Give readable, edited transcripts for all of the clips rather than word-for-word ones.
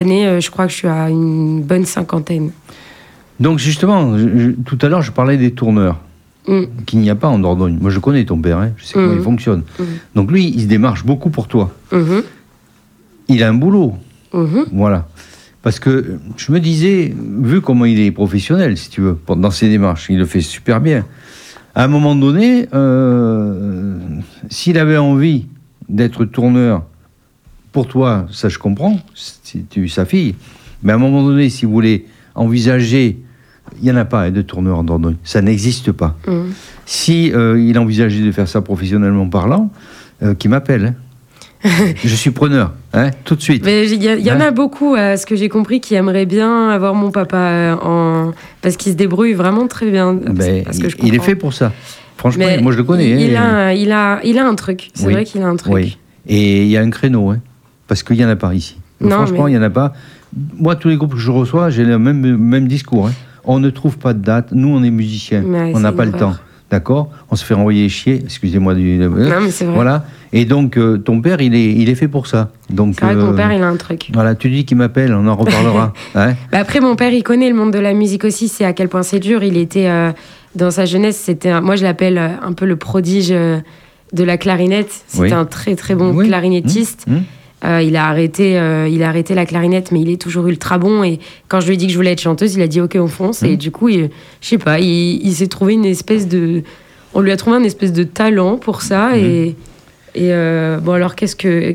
année, je crois que je suis à une bonne 50aine. Donc justement, tout à l'heure, je parlais des tourneurs. Qu'il n'y a pas en Dordogne. Moi, je connais ton père, hein, je sais comment il fonctionne. Donc lui, il se démarche beaucoup pour toi. Il a un boulot. Voilà. Parce que je me disais, vu comment il est professionnel, si tu veux, dans ses démarches, il le fait super bien. À un moment donné, s'il avait envie d'être tourneur, pour toi, ça je comprends, si tu es sa fille, mais à un moment donné, s'il voulait envisager, il n'y en a pas de tourneur en Dordogne, ça n'existe pas. Si il envisageait de faire ça professionnellement parlant, qu'il m'appelle. Hein. Je suis preneur, hein, tout de suite. Mais il y en a beaucoup, ce que j'ai compris, qui aimeraient bien avoir mon papa parce qu'il se débrouille vraiment très bien. Parce que il est fait pour ça. Franchement, mais moi je le connais. Il a un truc. C'est vrai qu'il a un truc. Oui. Et il y a un créneau, hein, parce qu'il n'y en a pas ici. Non, franchement, il n'y en a pas. Moi, tous les groupes que je reçois, j'ai le même discours. Hein. On ne trouve pas de date. Nous, on est musiciens. On n'a pas le temps. D'accord ? On se fait renvoyer chier. Excusez-moi du. Non, mais c'est vrai. Voilà. Et donc, ton père, il est fait pour ça. Donc, c'est vrai que mon père, il a un truc. Voilà, tu dis qu'il m'appelle, on en reparlera. Hein. Après, mon père, il connaît le monde de la musique aussi. C'est à quel point c'est dur. Il était dans sa jeunesse. Moi, je l'appelle un peu le prodige de la clarinette. C'était un très très bon clarinettiste. Il a arrêté la clarinette, mais il est toujours ultra bon. Et quand je lui ai dit que je voulais être chanteuse, il a dit OK, on fonce. Et du coup, je sais pas, il s'est trouvé une espèce de. On lui a trouvé un espèce de talent pour ça. Et bon, alors qu'est-ce que.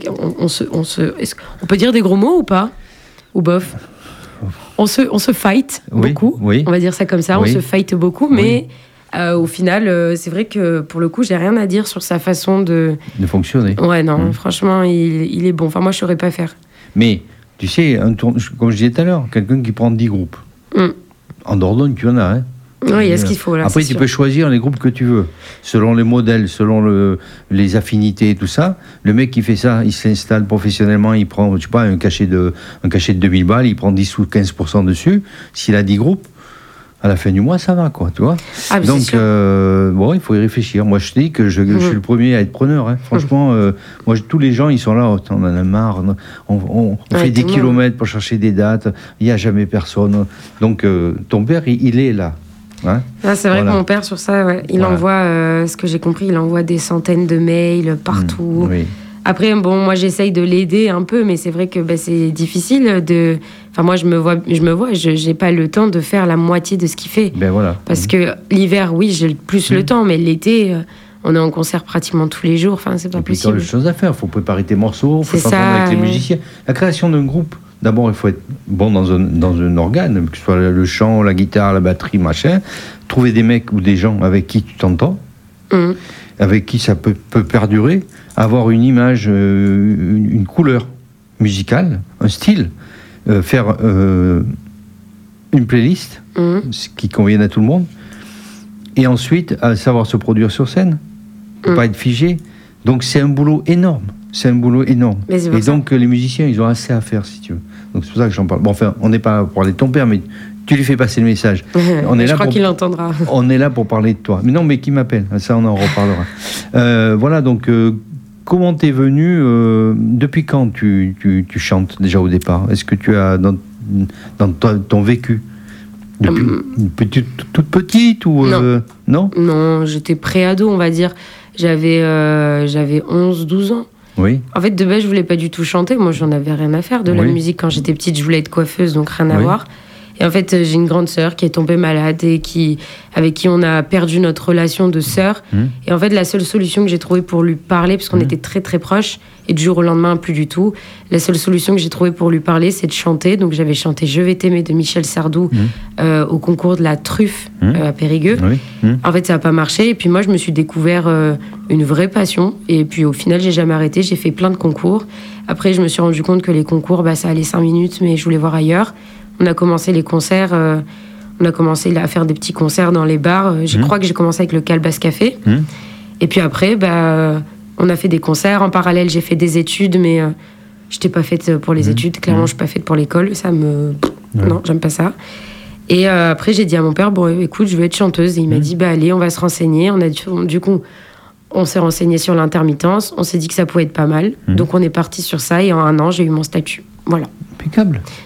On peut dire des gros mots ou pas ? Ou bof ? On se fight beaucoup. On va dire ça comme ça. On se fight beaucoup, mais. Au final, c'est vrai que pour le coup, j'ai rien à dire sur sa façon de fonctionner. Ouais, non, franchement, il est bon. Enfin, moi, je saurais pas faire. Mais, tu sais, comme je disais tout à l'heure, quelqu'un qui prend 10 groupes. En Dordogne, tu en as, hein. Oui, il y a ce qu'il faut, là. Après, tu peux choisir les groupes que tu veux, selon les modèles, selon les affinités et tout ça. Le mec qui fait ça, il s'installe professionnellement, il prend, je sais pas, un cachet de 2000 balles, il prend 10 ou 15% dessus. S'il a 10 groupes, à la fin du mois, ça va, quoi, tu vois. Donc, bon, il faut y réfléchir. Moi, je te dis que je suis le premier à être preneur. Hein. Franchement, moi, tous les gens, ils sont là, on en a marre. On fait des kilomètres pour chercher des dates. Il n'y a jamais personne. Donc, ton père, il est là. Hein, c'est vrai que mon père, sur ça, il envoie, ce que j'ai compris, il envoie des centaines de mails partout. Après, bon, moi, j'essaye de l'aider un peu, mais c'est vrai que c'est difficile de... Enfin, moi, je me vois, j'ai pas le temps de faire la moitié de ce qu'il fait. Parce que l'hiver, oui, j'ai plus le temps, mais l'été, on est en concert pratiquement tous les jours. Enfin, c'est pas possible. Il y a des choses à faire. Il faut préparer tes morceaux, il faut s'entendre avec les musiciens. La création d'un groupe, d'abord, il faut être bon dans un organe, que ce soit le chant, la guitare, la batterie, machin. Trouver des mecs ou des gens avec qui tu t'entends, avec qui ça peut perdurer. Avoir une image, une couleur musicale, un style, faire une playlist qui convienne à tout le monde, et ensuite savoir se produire sur scène, pas être figé. Donc c'est un boulot énorme. Et donc les musiciens, ils ont assez à faire, si tu veux. Donc c'est pour ça que j'en parle. Bon, enfin, on n'est pas pour parler de ton père, mais tu lui fais passer le message. Je crois qu'il l'entendra. On est là pour parler de toi. Mais non, mais qui m'appelle, ça on en reparlera. Voilà, donc comment t'es venu, depuis quand tu chantes déjà au départ ? Est-ce que tu as dans ton vécu depuis toute petite ou non ? Non, j'étais pré-ado, on va dire. J'avais 11-12 ans. Oui. En fait, de base, je voulais pas du tout chanter. Moi, j'en avais rien à faire de la musique. Quand j'étais petite, je voulais être coiffeuse, donc rien à voir. Et en fait, j'ai une grande sœur qui est tombée malade et avec qui on a perdu notre relation de sœur. Et en fait, la seule solution que j'ai trouvée pour lui parler, parce qu'on était très très proches, et du jour au lendemain, plus du tout, la seule solution que j'ai trouvée pour lui parler, c'est de chanter. Donc j'avais chanté Je vais t'aimer de Michel Sardou au concours de la Truffe à Périgueux. En fait, ça n'a pas marché. Et puis moi, je me suis découvert une vraie passion. Et puis au final, j'ai jamais arrêté. J'ai fait plein de concours. Après, je me suis rendu compte que les concours, ça allait 5 minutes, mais je voulais voir ailleurs. On a commencé les concerts, on a commencé à faire des petits concerts dans les bars. Je crois que j'ai commencé avec le Calbas Café. Et puis après, on a fait des concerts. En parallèle, j'ai fait des études, mais je n'étais pas faite pour les études. Clairement, je ne suis pas faite pour l'école. Non, j'aime pas ça. Et après, j'ai dit à mon père, bon, écoute, je veux être chanteuse. Et il m'a dit, allez, on va se renseigner. Du coup, on s'est renseigné sur l'intermittence. On s'est dit que ça pouvait être pas mal. Donc, on est parti sur ça. Et en 1 an, j'ai eu mon statut. Voilà. Impeccable.